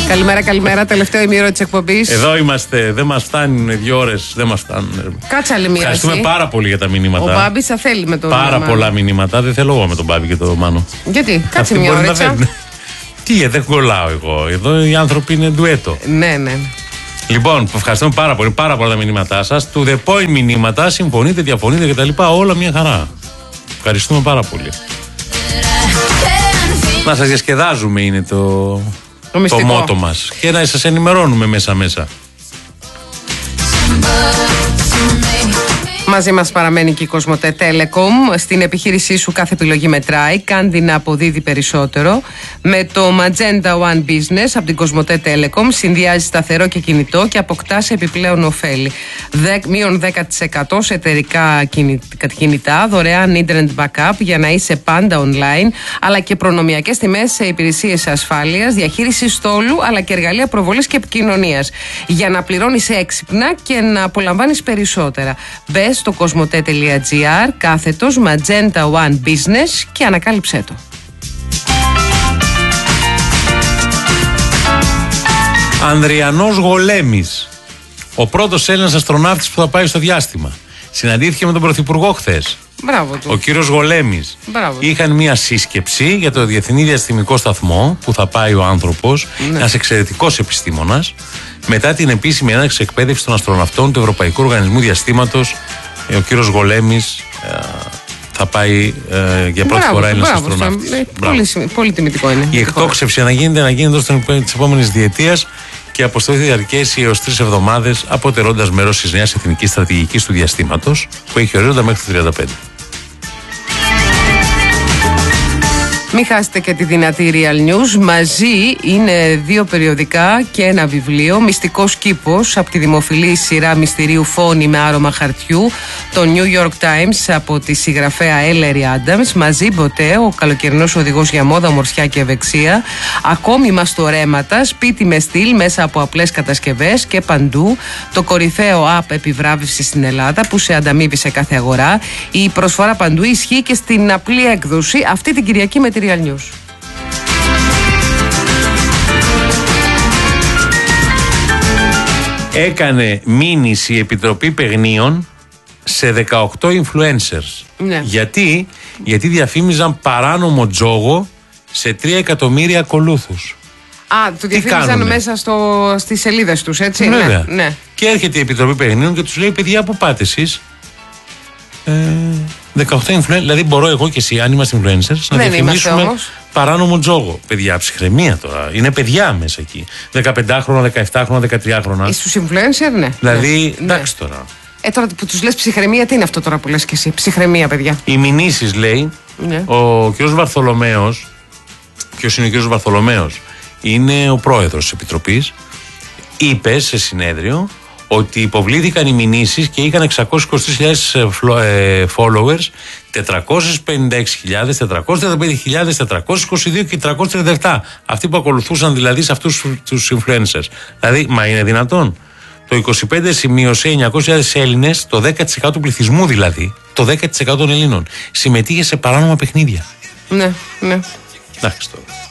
Καλημέρα, καλημέρα. Τελευταίο ημίρο της εκπομπής. Εδώ είμαστε. Δεν μας φτάνουν 2 ώρες. Δεν μας φτάνουν. Κάτσε άλλη μία. Ευχαριστούμε πάρα πολύ για τα μηνύματα. Ο Μπάμπης θα θέλει με τον Πάρα πολλά μηνύματα. Δεν θέλω εγώ με τον Μπάμπη και τον Μάνο. Γιατί, κάτσε μία ώρα. Τι, δεν κολλάω εγώ. Εδώ οι άνθρωποι είναι ντουέτο. Ναι. Λοιπόν, ευχαριστούμε πάρα πολύ. Πάρα πολλά τα μηνύματά σας. To the point μηνύματα. Συμφωνείτε, διαφωνείτε κτλ. Όλα μια χαρά. Ευχαριστούμε πάρα πολύ. Να σας διασκεδάζουμε είναι το μότο μας. Και να σας ενημερώνουμε μέσα-μέσα. Μαζί μας παραμένει και η Κοσμοτέ Telecom. Στην επιχείρησή σου κάθε επιλογή μετράει. Κάντε να αποδίδει περισσότερο. Με το Magenta One Business από την Κοσμοτέ Telecom συνδυάζει σταθερό και κινητό και αποκτάς επιπλέον ωφέλη. Μείον 10% σε εταιρικά κινητά, δωρεάν internet backup για να είσαι πάντα online, αλλά και προνομιακές τιμές σε υπηρεσίες ασφάλειας, διαχείριση στόλου, αλλά και εργαλεία προβολής και επικοινωνίας. Για να πληρώνεις έξυπνα και να απολαμβάνεις περισσότερα. Μπες στο κοσμοτέ.gr κάθετος Magenta One Business και ανακάλυψέ το. Ανδριανός Γολέμης, ο πρώτος Έλληνας αστροναύτης που θα πάει στο διάστημα, συναντήθηκε με τον Πρωθυπουργό χθες. Μπράβο του. Ο κύριος Γολέμης. Μπράβο. Είχαν μια σύσκεψη για το Διεθνή Διαστημικό Σταθμό που θα πάει ο άνθρωπος, ένας εξαιρετικός επιστήμονας, μετά την επίσημη έναρξη εκπαίδευση των αστροναυτών του Ευρωπαϊκού Οργανισμού Διαστήματος. Ο κύριος Γολέμης θα πάει για πρώτη φορά Έλληνας αστροναύτης. Πολύ τιμητικό είναι. Η εκτόξευση να γίνεται της επόμενης διετίας και η αποστολή θα διαρκέσει έως 3 εβδομάδες, αποτελώντας μέρος της νέας εθνικής στρατηγικής του διαστήματος που έχει ορίζοντα μέχρι το 35. Μην χάσετε και τη δυνατή Real News. Μαζί είναι 2 περιοδικά και ένα βιβλίο. Μυστικός κήπος από τη δημοφιλή σειρά μυστηρίου Φόνη με άρωμα χαρτιού. Το New York Times από τη συγγραφέα Ellery Adams. Μαζί Μποτέ, ο καλοκαιρινός οδηγός για μόδα, ομορφιά και ευεξία. Ακόμη μαστορέματα, σπίτι με στυλ μέσα από απλές κατασκευές και παντού. Το κορυφαίο app επιβράβευση στην Ελλάδα που σε ανταμείβει σε κάθε αγορά. Η προσφορά παντού ισχύει και στην απλή έκδοση αυτή την Κυριακή με τη Real News. Έκανε μήνυση η Επιτροπή Παιγνίων σε 18 influencers. Ναι. Γιατί διαφήμιζαν παράνομο τζόγο σε 3 εκατομμύρια ακολούθους. Το διαφήμιζαν μέσα στις σελίδες τους, έτσι. Βέβαια. Ναι. Και έρχεται η Επιτροπή Παιγνίων και τους λέει: παιδιά, πού πάτε εσείς? 18 influencers, δηλαδή μπορώ εγώ και εσύ, αν είμαστε influencers, να διαφημίσουμε παράνομο τζόγο. Παιδιά, ψυχραιμία τώρα. Είναι παιδιά μέσα εκεί. 15χρονα, 17χρονα, 13χρονα. Στους influencer, ναι. Δηλαδή, εντάξει τώρα. Τώρα που τους λες ψυχραιμία, τι είναι αυτό τώρα που λες και εσύ? Ψυχραιμία, παιδιά. Οι μηνύσεις, λέει, ο κ. Βαρθολομέος. Ποιος είναι ο κ. Βαρθολομέος? Είναι ο πρόεδρος της Επιτροπής. Είπε σε συνέδριο ότι υποβλήθηκαν οι μηνύσεις και είχαν 623.000 followers, 456.000, 435.000, 422 και 337. Αυτοί που ακολουθούσαν δηλαδή σε αυτούς τους influencers. Δηλαδή, μα είναι δυνατόν? Το 25 σημείωσε 900.000 Έλληνες, το 10% του πληθυσμού δηλαδή, το 10% των Ελλήνων, συμμετείχε σε παράνομα παιχνίδια. Ναι. Εντάξει τώρα.